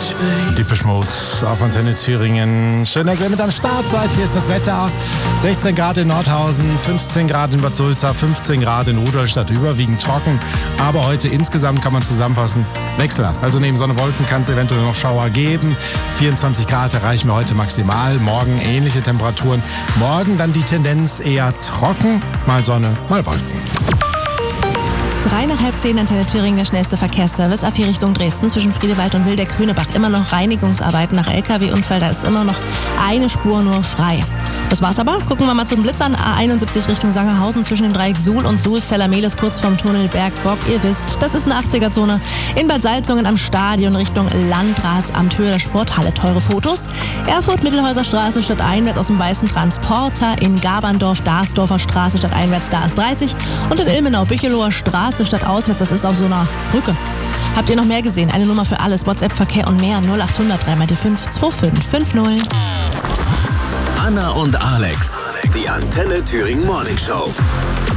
Depeche Mode auf Antenne Thüringen. Schön, dass ihr mit am Start seid. Hier ist das Wetter. 16 Grad in Nordhausen, 15 Grad in Bad Sulza, 15 Grad in Rudolstadt, überwiegend trocken. Aber heute insgesamt kann man zusammenfassen, wechselhaft. Also neben Sonne, Wolken kann es eventuell noch Schauer geben. 24 Grad erreichen wir heute maximal. Morgen ähnliche Temperaturen. Morgen dann die Tendenz eher trocken. Mal Sonne, mal Wolken. 3 nach halb 10, Antenne Thüringen, der schnellste Verkehrsservice. A4 Richtung Dresden zwischen Friedewald und Wildeck-Höhnebach. Immer noch Reinigungsarbeiten nach LKW-Unfall. Da ist immer noch eine Spur nur frei. Das war's aber. Gucken wir mal zum Blitzern. A71 Richtung Sangerhausen zwischen dem Dreieck Suhl und Suhl-Zellermeles kurz vorm Tunnel Bergbock. Ihr wisst, das ist eine 80er-Zone. In Bad Salzungen am Stadion Richtung Landratsamt, Höhe der Sporthalle. Teure Fotos. Erfurt Mittelhäuser Straße statt einwärts aus dem Weißen Transporter. In Gaberndorf Darsdorfer Straße statt einwärts, da ist 30. Und in Ilmenau Bücheloher Straße statt auswärts, das ist auf so einer Brücke. Habt ihr noch mehr gesehen? Eine Nummer für alles. WhatsApp, Verkehr und mehr. 0800 3 die 5 2550. Anna und Alex, die Antenne Thüringen Morning Show.